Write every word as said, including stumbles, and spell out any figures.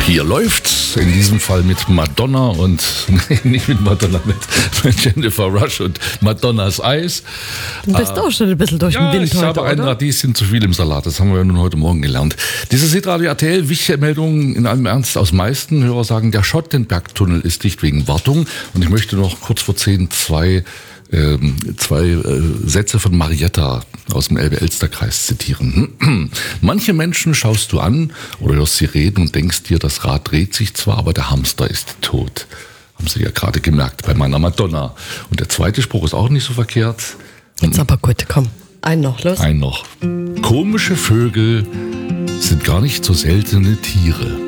Hier läuft's, in diesem Fall mit Madonna und, nee, nicht mit Madonna, mit, mit Jennifer Rush und Madonnas Eis. Du bist äh, auch schon ein bisschen durch ja, den Wind ich heute, habe ein oder? Radieschen zu viel im Salat, das haben wir ja nun heute Morgen gelernt. Dieses Hitradio R T L, wichtige Meldung in allem Ernst aus meisten Hörer sagen, der Schottenbergtunnel ist dicht wegen Wartung. Und ich möchte noch kurz vor zehn zwei Ähm, zwei äh, Sätze von Marietta aus dem Elbe-Elster-Kreis zitieren. Manche Menschen schaust du an oder hörst sie reden und denkst dir, das Rad dreht sich zwar, aber der Hamster ist tot. Haben Sie ja gerade gemerkt bei meiner Madonna. Und der zweite Spruch ist auch nicht so verkehrt. Jetzt aber gut, komm. Ein noch, los. Ein noch. Komische Vögel sind gar nicht so seltene Tiere.